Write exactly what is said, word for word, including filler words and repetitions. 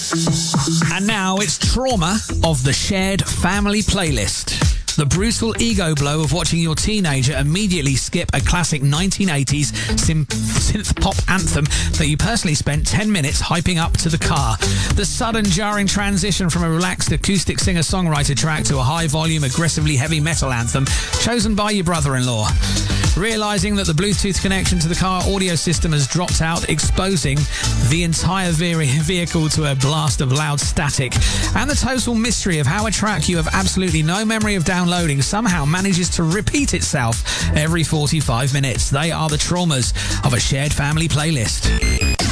And now it's Trauma of the Shared Family Playlist. The brutal ego blow of watching your teenager immediately skip a classic nineteen eighties sim- synth pop anthem that you personally spent ten minutes hyping up to the car. The sudden jarring transition from a relaxed acoustic singer-songwriter track to a high-volume, aggressively heavy metal anthem chosen by your brother-in-law. Realising that the Bluetooth connection to the car audio system has dropped out, exposing the entire ve- vehicle to a blast of loud static. And the total mystery of how a track you have absolutely no memory of downloading somehow manages to repeat itself every forty-five minutes. They are the traumas of a Shared Family Playlist.